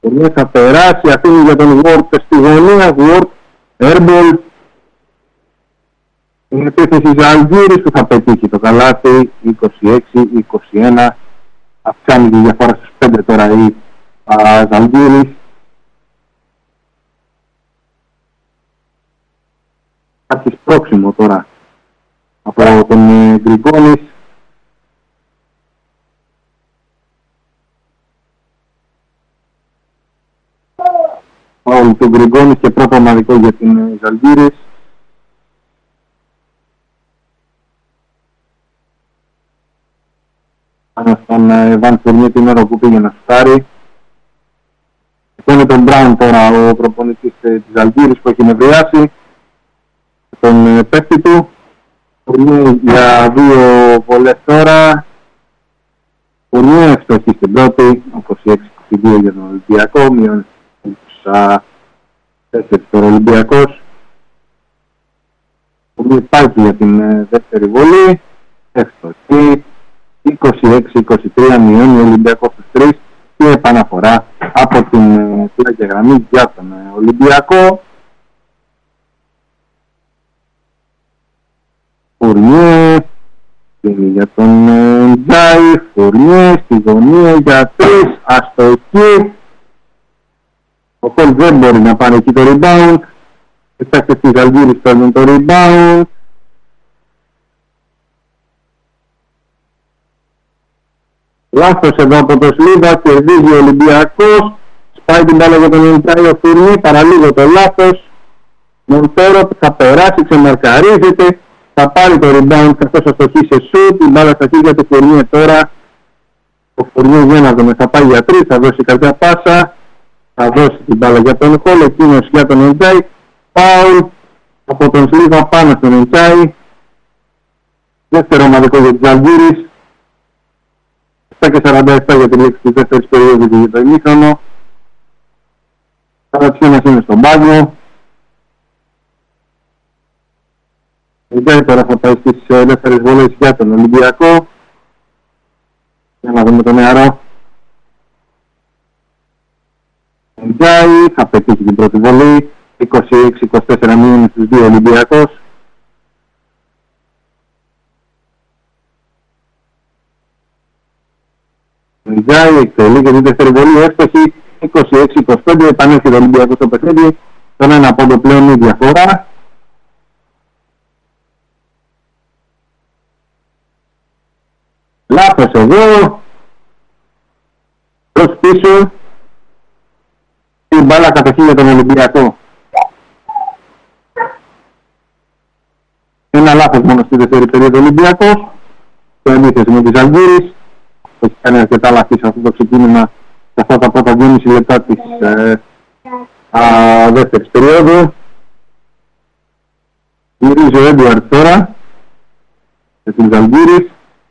Φορνιέ θα περάσει, αφήνει για τον Ward στη γωνία, Ward, airball. Η επίθεση Ζαλγκύρης που θα πετύχει το καλάθι, 26-21. Αυξάνει τη διαφορά στους 5 τώρα η Ζαλγκύρης. Άρχισε πρόξιμο τώρα από τον Γκριγκόνης. Φάουλ του Γκριγκόνης και πρώτο ομαδικό για την Ζαλγκύρης. Πάνω στον Βαν Φορνιέ την ώρα που πήγε να σουτάρει. Και με τον Μπράουν τώρα ο προπονητής της Ζαλγκύρης που έχει νευριάσει τον παίκτη του. Φορνιέ για 2 βολές τώρα. Φορνιέ εύστοχη στην πρώτη, 26-22 για τον Ολυμπιακό, μειώνει 4 τώρα Ολυμπιακός. Φορνιέ πάει για την δεύτερη βολή, εύστοχη. 26-23 μειώνει ο Ολυμπιακός στους 3 και επαναφορά από την πλάγια γραμμή για τον Ολυμπιακό. Φορνιέ για τον Τζάι, Φορνιέ στη γωνία για 3, αστοχή. Ο Κολ δεν μπορεί να πάρει εκεί το rebound. Κοιτάξτε στη Ζαλγκύρης παίρνουν το rebound. Λάθος εδώ από το Σλίβα, κερδίζει ο Ολυμπιακός. Σπάει την μπάλα για τον Εντζάι ο Φουρνί, παραλίγο το λάθος. Μοντέρο θα περάσει, ξεμαρκαρίζεται. Θα πάρει το rebound καθώς αστοχεί σε σουτ. Η μπάλα στα χέρια του Φουρνί τώρα. Ο Φουρνί για να δούμε, θα πάει για 3, θα δώσει κάποια πάσα. Θα δώσει την μπάλα για τον Χολ, εκείνος για τον Εντζάι. Φάουλ από τον Σλίβα πάνω στον Εντζάι. Δεύτερο ομαδικό για την Ζαλγκύρης. 7:47 για τη λήξη της δεύτερης περίοδου για το ημίχρονο. Κατατσίνας είναι στον πάγκο. Εντζάι τώρα θα πάει στις ελεύθερες βολές για τον Ολυμπιακό. Για να δούμε τον νεαρό. Εντζάι θα πετύχει την πρώτη βολή. 26-24 μήνες στους 2 Ολυμπιακός. Εντζάι εκτελεί και την δεύτερη βολή εύστοχη. 26-25 επανέρχεται ο Ολυμπιακός στο παιχνίδι. Τον ένα πόντο πλέον η διαφορά. Λάθος εδώ. Προς πίσω. Η μπάλα κατοχή για τον Ολυμπιακό. Ένα λάθος μόνο στη δεύτερη περίοδο Ολυμπιακός. Το εμίθεση με τη Ζαλγκύρης. Έχει κάνει αρκετά λάθη σε αυτό το ξεκίνημα σε αυτά τα πρώτα 2,5 λεπτά της δεύτερης περίοδου. Γυρίζει ο Έντουαρτ τώρα για την Ζαλγκύρης.